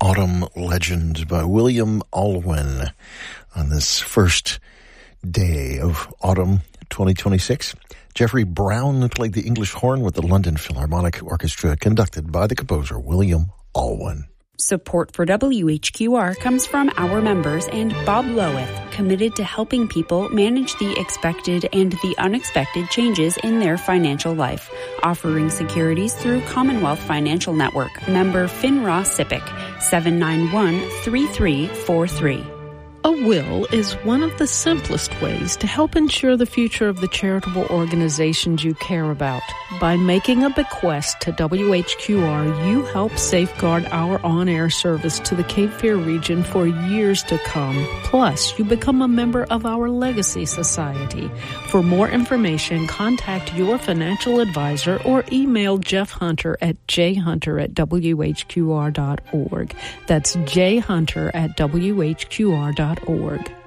Autumn Legend by William Alwyn on this first day of autumn 2026. Jeffrey Brown played the English horn with the London Philharmonic Orchestra, conducted by the composer William Alwyn. Support for WHQR comes from our members and Bob Loweth, committed to helping people manage the expected and the unexpected changes in their financial life, offering securities through Commonwealth Financial Network. Member FINRA SIPC, 791-3343. A will is one of the simplest ways to help ensure the future of the charitable organizations you care about. By making a bequest to WHQR, you help safeguard our on-air service to the Cape Fear region for years to come. Plus, you become a member of our Legacy Society. For more information, contact your financial advisor or email Jeff Hunter at jhunter@whqr.org. That's jhunter@whqr.org.